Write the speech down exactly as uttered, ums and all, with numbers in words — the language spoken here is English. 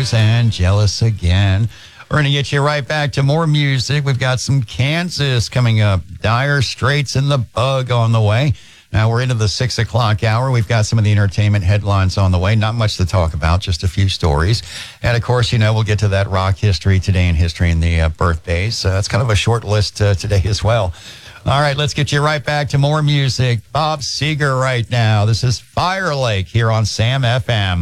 Rose and Jealous Again. We're going to get you right back to more music. We've got some Kansas coming up. Dire Straits and the Bug on the way. Now we're into the six o'clock hour. We've got some of the entertainment headlines on the way. Not much to talk about, just a few stories. And of course, you know, we'll get to that rock history today in history and the uh, birthdays. Uh, that's kind of a short list uh, today as well. All right, let's get you right back to more music. Bob Seger right now. This is Fire Lake here on Sam F M.